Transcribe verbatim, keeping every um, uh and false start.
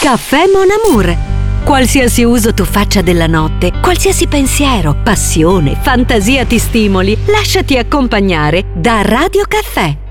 Caffè Mon Amour. Qualsiasi uso tu faccia della notte, qualsiasi pensiero, passione, fantasia ti stimoli, lasciati accompagnare da Radio Caffè.